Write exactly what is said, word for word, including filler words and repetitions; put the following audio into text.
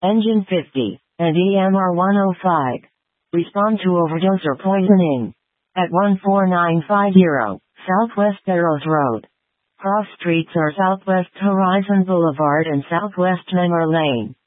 Engine fifty, and E M R one oh five. Respond to overdose or poisoning. At one four nine five zero, Southwest Barrows Road. Cross streets are Southwest Horizon Boulevard and Southwest Menor Lane.